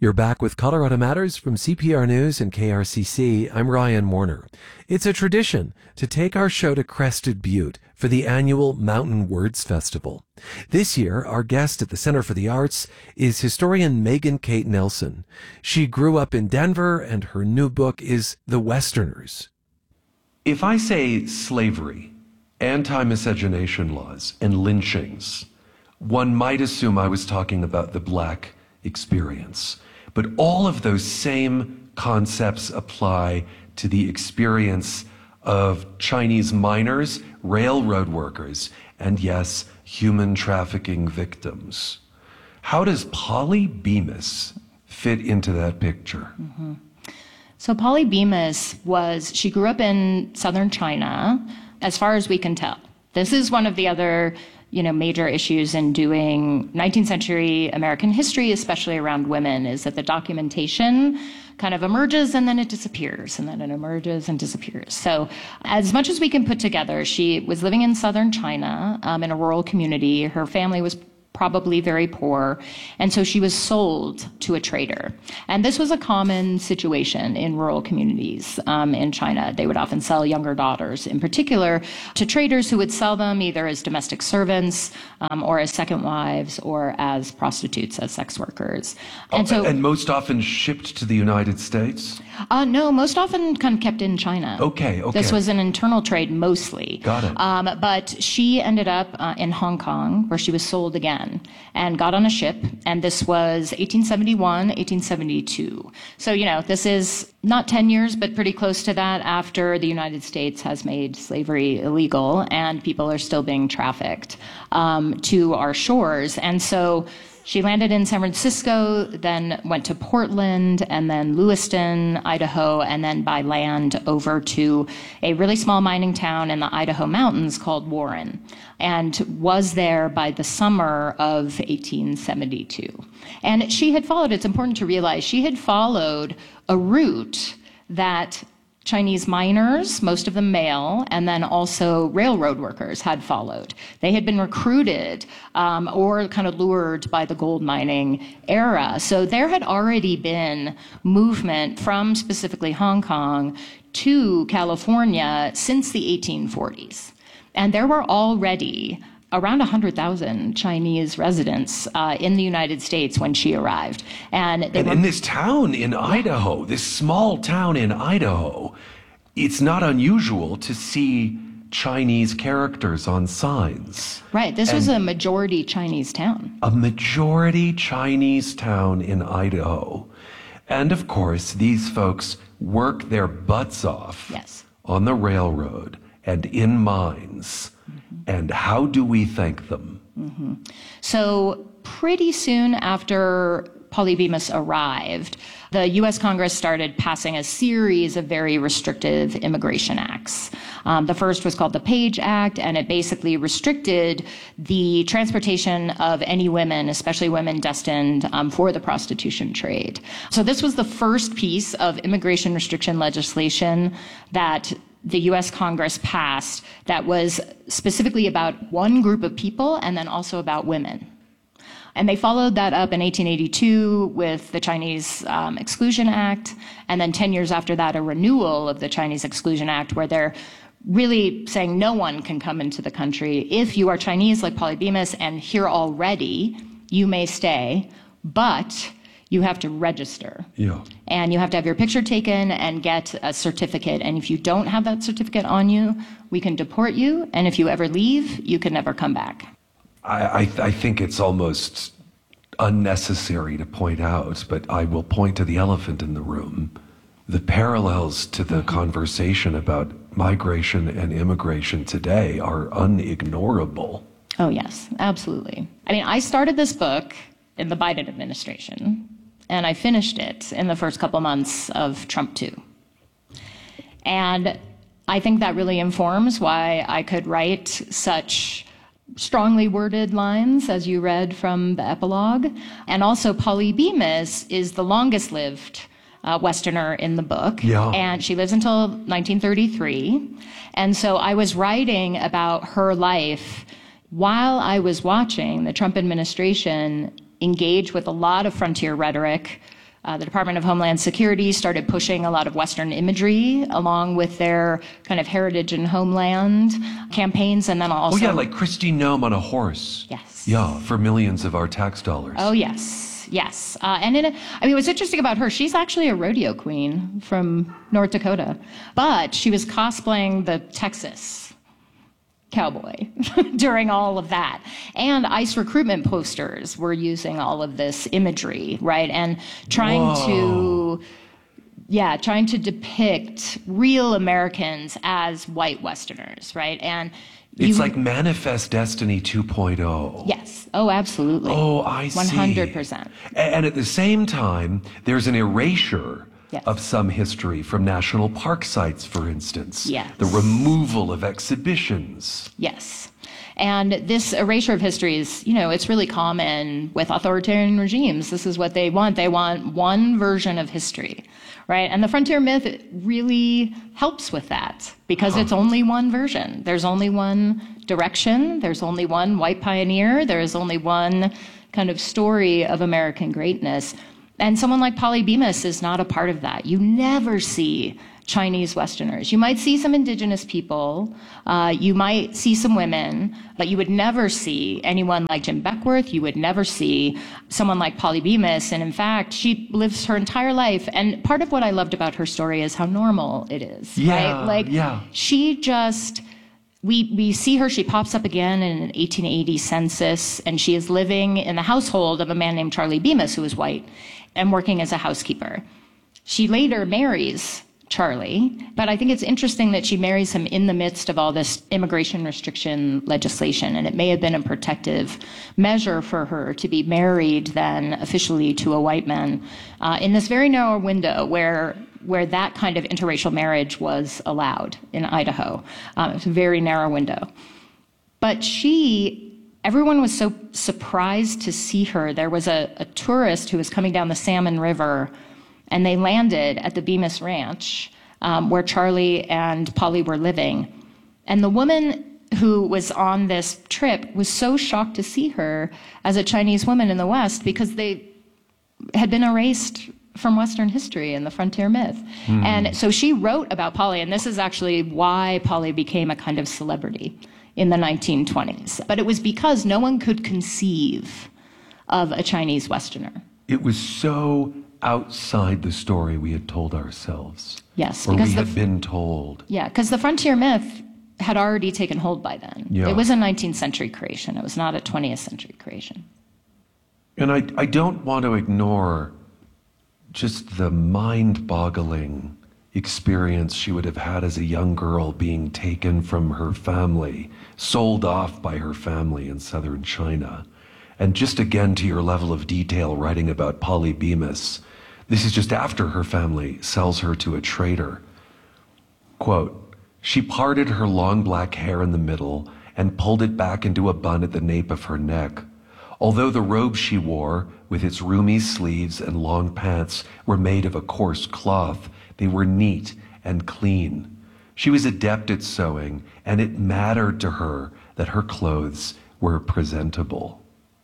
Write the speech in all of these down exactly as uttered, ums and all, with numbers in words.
You're back with Colorado Matters from C P R News and K R C C. I'm Ryan Warner. It's a tradition to take our show to Crested Butte for the annual Mountain Words Festival. This year, our guest at the Center for the Arts is historian Megan Kate Nelson. She grew up in Denver, and her new book is The Westerners. If I say slavery, anti-miscegenation laws, and lynchings, one might assume I was talking about the Black experience. But all of those same concepts apply to the experience of Chinese miners, railroad workers, and yes, human trafficking victims. How does Polly Bemis fit into that picture? Mm-hmm. So Polly Bemis was, she grew up in southern China, as far as we can tell. This is one of the other you know, major issues in doing nineteenth century American history, especially around women, is that the documentation kind of emerges and then it disappears, and then it emerges and disappears. So as much as we can put together, she was living in southern China um, in a rural community. Her family was probably very poor, and so she was sold to a trader. And this was a common situation in rural communities um, in China. They would often sell younger daughters, in particular, to traders who would sell them either as domestic servants um, or as second wives or as prostitutes, as sex workers. And, oh, so, and most often shipped to the United States? Uh, no, most often kind of kept in China. Okay, okay. This was an internal trade mostly. Got it. Um, but she ended up uh, in Hong Kong, where she was sold again, and got on a ship. And this was eighteen seventy-one, eighteen seventy-two. So, you know, this is not ten years, but pretty close to that after the United States has made slavery illegal and people are still being trafficked um, to our shores. And so she landed in San Francisco, then went to Portland, and then Lewiston, Idaho, and then by land over to a really small mining town in the Idaho mountains called Warren, and was there by the summer of eighteen seventy-two. And she had followed, it's important to realize, she had followed a route that Chinese miners, most of them male, and then also railroad workers had followed. They had been recruited um, or kind of lured by the gold mining era. So there had already been movement from specifically Hong Kong to California since the eighteen forties. And there were already around one hundred thousand Chinese residents uh, in the United States when she arrived. And, they and were... in this town in Idaho, this small town in Idaho, it's not unusual to see Chinese characters on signs. Right, this and was a majority Chinese town. A majority Chinese town in Idaho. And of course, these folks work their butts off yes. on the railroad and in mines. Mm-hmm. And how do we thank them? Mm-hmm. So pretty soon after Polly Bemis arrived, the U S Congress started passing a series of very restrictive immigration acts. Um, the first was called the Page Act, and it basically restricted the transportation of any women, especially women destined um, for the prostitution trade. So this was the first piece of immigration restriction legislation that the U S Congress passed that was specifically about one group of people and then also about women. And they followed that up in eighteen eighty-two with the Chinese um, Exclusion Act, and then ten years after that, a renewal of the Chinese Exclusion Act, where they're really saying no one can come into the country. If you are Chinese, like Polly Bemis, and here already, you may stay, but you have to register. Yeah. And you have to have your picture taken and get a certificate. And if you don't have that certificate on you, we can deport you. And if you ever leave, you can never come back. I, I, I think it's almost unnecessary to point out, but I will point to the elephant in the room. The parallels to the conversation about migration and immigration today are unignorable. Oh, yes, absolutely. I mean, I started this book in the Biden administration, and I finished it in the first couple months of Trump two. And I think that really informs why I could write such strongly worded lines, as you read from the epilogue. And also, Polly Bemis is the longest lived uh, Westerner in the book. Yeah. And she lives until nineteen thirty-three. And so I was writing about her life while I was watching the Trump administration engage with a lot of frontier rhetoric, Uh, the Department of Homeland Security started pushing a lot of Western imagery along with their kind of heritage and homeland campaigns, and then also... Oh yeah, like Kristi Noem on a horse. Yes. Yeah, for millions of our tax dollars. Oh yes, yes. Uh, and in a, I mean, what's interesting about her, she's actually a rodeo queen from North Dakota, but she was cosplaying the Texas cowboy during all of that. And ICE recruitment posters were using all of this imagery, right? And trying Whoa. to, yeah, trying to depict real Americans as white Westerners, right? And it's you, like Manifest Destiny two point oh. Yes. Oh, absolutely. Oh, I see. one hundred percent. And at the same time, there's an erasure Yes. of some history from national park sites, for instance. Yes. The removal of exhibitions. Yes. And this erasure of history is, you know, it's really common with authoritarian regimes. This is what they want. They want one version of history, right? And the frontier myth really helps with that because huh. it's only one version. There's only one direction. There's only one white pioneer. There's only one kind of story of American greatness. And someone like Polly Bemis is not a part of that. You never see Chinese Westerners. You might see some indigenous people, uh, you might see some women, but you would never see anyone like Jim Beckworth. You would never see someone like Polly Bemis. And in fact, she lives her entire life. And part of what I loved about her story is how normal it is. Yeah, right? Like, yeah. She just... We, we see her, she pops up again in an eighteen eighty census, and she is living in the household of a man named Charlie Bemis, who is white, and working as a housekeeper. She later marries Charlie, but I think it's interesting that she marries him in the midst of all this immigration restriction legislation, and it may have been a protective measure for her to be married then officially to a white man uh, in this very narrow window where where that kind of interracial marriage was allowed in Idaho. Um, it was a very narrow window. But she, everyone was so surprised to see her. There was a, a tourist who was coming down the Salmon River, and they landed at the Bemis Ranch, um, where Charlie and Polly were living. And the woman who was on this trip was so shocked to see her as a Chinese woman in the West because they had been erased from Western history and the frontier myth. Mm. And so she wrote about Polly, and this is actually why Polly became a kind of celebrity in the nineteen twenties. But it was because no one could conceive of a Chinese Westerner. It was so outside the story we had told ourselves. Yes. Or because we the, had been told. Yeah, because the frontier myth had already taken hold by then. Yeah. It was a nineteenth century creation. It was not a twentieth century creation. And I, I don't want to ignore just the mind-boggling experience she would have had as a young girl being taken from her family, sold off by her family in southern China. And just again to your level of detail writing about Polly Bemis, this is just after her family sells her to a trader. Quote, "She parted her long black hair in the middle and pulled it back into a bun at the nape of her neck. Although the robe she wore, with its roomy sleeves and long pants, were made of a coarse cloth, they were neat and clean. She was adept at sewing, and it mattered to her that her clothes were presentable."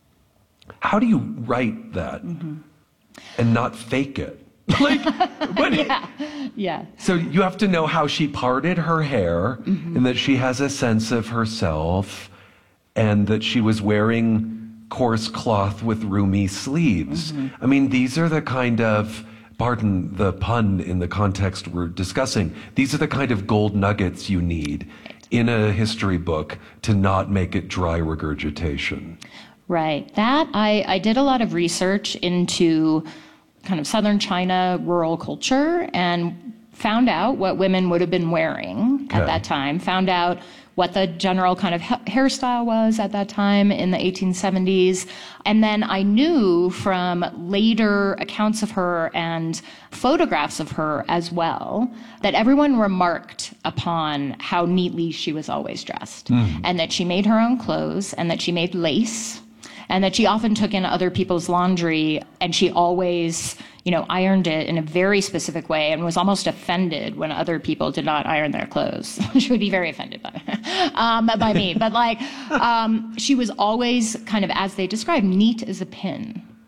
How do you write that mm-hmm. and not fake it? Like, what? yeah, yeah. So you have to know how she parted her hair, mm-hmm. and that she has a sense of herself, and that she was wearing coarse cloth with roomy sleeves. Mm-hmm. I mean, these are the kind of, pardon the pun in the context we're discussing, these are the kind of gold nuggets you need in a history book to not make it dry regurgitation. Right. That, I, I did a lot of research into kind of southern China rural culture and found out what women would have been wearing okay. at that time, found out what the general kind of ha- hairstyle was at that time in the eighteen seventies. And then I knew from later accounts of her and photographs of her as well that everyone remarked upon how neatly she was always dressed, mm. and that she made her own clothes, and that she made lace, and that she often took in other people's laundry, and she always, you know, ironed it in a very specific way and was almost offended when other people did not iron their clothes. She would be very offended by, um, by me. But like, um, she was always kind of, as they described, neat as a pin.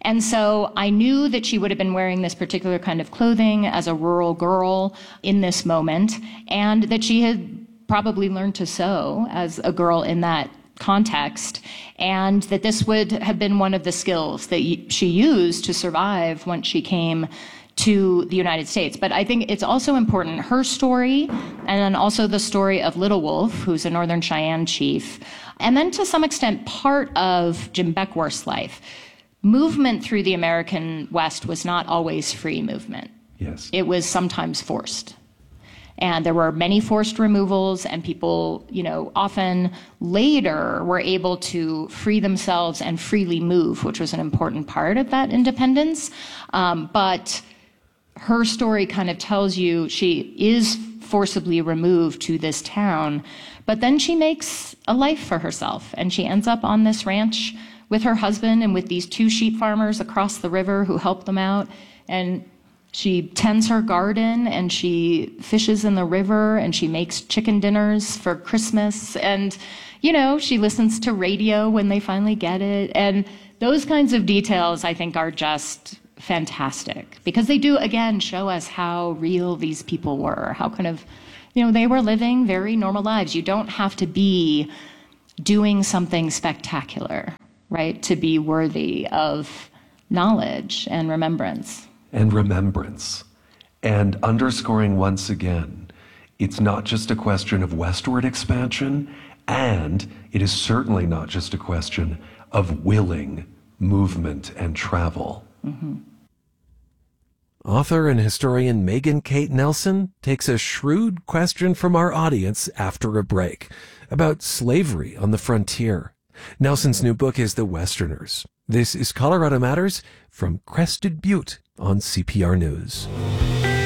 And so I knew that she would have been wearing this particular kind of clothing as a rural girl in this moment, and that she had probably learned to sew as a girl in that context, and that this would have been one of the skills that she used to survive once she came to the United States. But I think it's also important, her story, and then also the story of Little Wolf, who's a Northern Cheyenne chief, and then to some extent part of Jim Beckworth's life. Movement through the American West was not always free movement. Yes. It was sometimes forced. And there were many forced removals, and people, you know, often later were able to free themselves and freely move, which was an important part of that independence. Um, but her story kind of tells you she is forcibly removed to this town, but then she makes a life for herself, and she ends up on this ranch with her husband and with these two sheep farmers across the river who help them out. And she tends her garden, and she fishes in the river, and she makes chicken dinners for Christmas. And, you know, she listens to radio when they finally get it. And those kinds of details, I think, are just fantastic, because they do, again, show us how real these people were, how kind of, you know, they were living very normal lives. You don't have to be doing something spectacular, right, to be worthy of knowledge and remembrance. And remembrance. And underscoring once again, it's not just a question of westward expansion, and it is certainly not just a question of willing movement and travel. Mm-hmm. Author and historian Megan Kate Nelson takes a shrewd question from our audience after a break about slavery on the frontier. Nelson's new book is The Westerners. This is Colorado Matters from Crested Butte on C P R News.